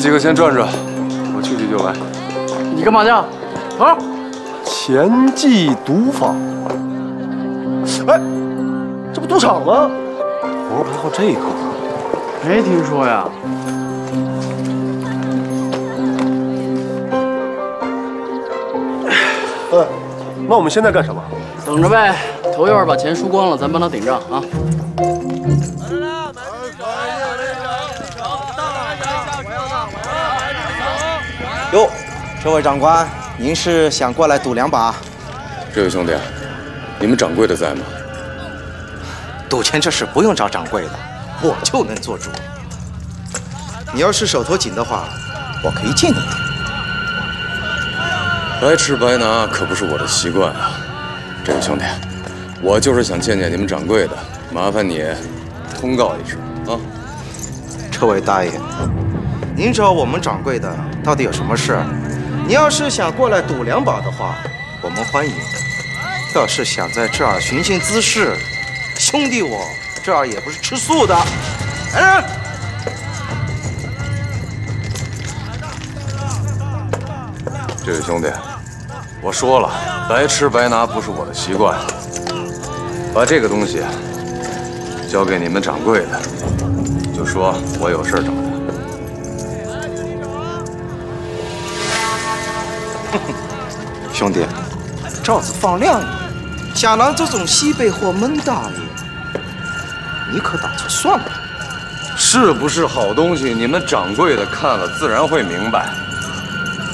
几个先转转，我去就来。 你干嘛去？啊？ 前记赌坊。哎，这不赌场吗？我还好这个。 没听说呀。 那我们现在干什么？ 等着呗，头一会儿把钱输光了，咱帮他顶账啊。 哟，这位长官，您是想过来赌2把？ 这位兄弟，你们掌柜的在吗？ 赌钱这事不用找掌柜的，我就能做主。你要是手头紧的话，我可以借你一点。 白吃白拿可不是我的习惯啊。这位兄弟，我就是想见见你们掌柜的，麻烦你通告一声啊。 这位大爷，您找我们掌柜的到底有什么事？你要是想过来赌2把的话，我们欢迎；要是想在这儿寻衅滋事，兄弟我这儿也不是吃素的。来人！ 这位兄弟，我说了，白吃白拿不是我的习惯。把这个东西交给你们掌柜的，就说我有事找他。兄弟，罩子放亮一点，贾郎这种西北货闷大爷，你可打错算盘。 是不是好东西？你们掌柜的看了自然会明白。